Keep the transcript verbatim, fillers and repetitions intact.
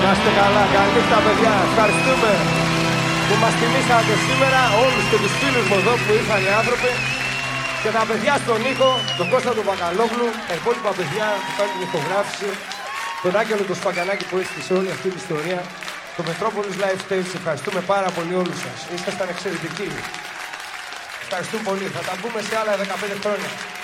Να είστε καλά, καλή νύχτα παιδιά. Ευχαριστούμε που μας τιμήσατε σήμερα, όλους και τους φίλους μου εδώ που ήρθαν οι άνθρωποι. Και τα παιδιά στον Νίκο, τον Κώστα τον Μπακαλόγλου, τα υπόλοιπα παιδιά που κάνουν την ηχογράφηση, τον Άγγελο τον Σπαγκανάκη που έστησε όλη αυτή την ιστορία, το Metropolis Live Stage. Ευχαριστούμε πάρα πολύ όλους σας. Ήσασταν εξαιρετικοί. Ευχαριστούμε πολύ. Θα τα πούμε σε άλλα δεκαπέντε χρόνια.